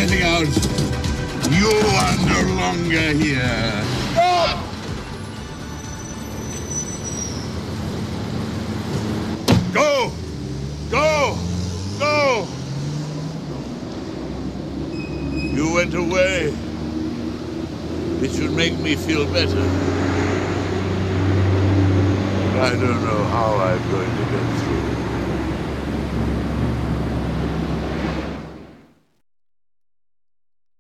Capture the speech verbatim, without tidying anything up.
getting out. You are no longer here. Go! Go! Go! You went away. It should make me feel better. But I don't know how I'm going to get through.